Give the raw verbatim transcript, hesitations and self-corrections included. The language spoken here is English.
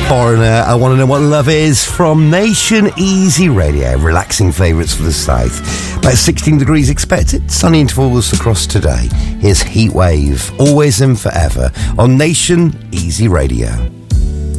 Foreigner, I Want to Know What Love Is from Nation Easy Radio. Relaxing favourites for the south. About sixteen degrees expected. Sunny intervals across today. Here's Heatwave, Always and Forever on Nation Easy Radio.